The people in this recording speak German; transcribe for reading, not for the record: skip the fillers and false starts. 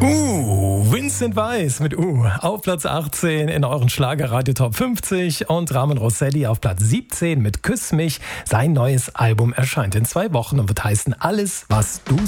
Vincent Weiss mit auf Platz 18 in euren Schlagerradio Top 50 und Ramin Rosselli auf Platz 17 mit Küss mich. Sein neues Album erscheint in 2 Wochen und wird heißen Alles, was du